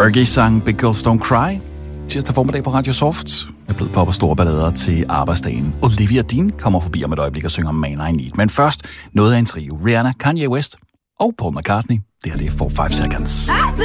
Fergie sang Big Girls Don't Cry. Tirsdag formiddag på Radio Soft. Jeg er blevet pop og store ballader til arbejdsdagen. Olivia Dean kommer forbi om et øjeblik og synger Man I Need. Men først noget af en trio. Rihanna, Kanye West og Paul McCartney. Det her det er For 5 Seconds.